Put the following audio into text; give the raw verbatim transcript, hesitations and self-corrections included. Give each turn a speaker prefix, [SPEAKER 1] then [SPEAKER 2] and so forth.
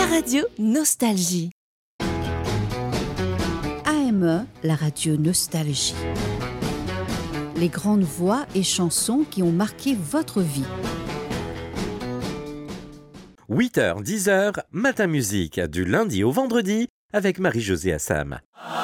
[SPEAKER 1] radio Nostalgie.
[SPEAKER 2] A M E, la radio Nostalgie. Les grandes voix et chansons qui ont marqué votre vie.
[SPEAKER 3] huit heures, dix heures, Matin Musique, du lundi au vendredi, avec Marie-Josée Assam.